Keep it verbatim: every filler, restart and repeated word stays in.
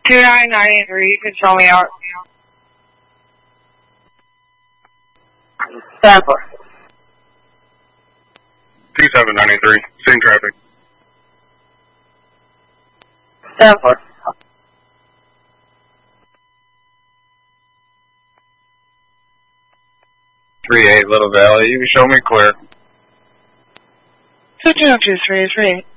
two nine nine eight three, you can show me out. seven four. two seven nine eight three, same traffic. seven four. three eight, Little Valley, you can show me clear. two two two three three.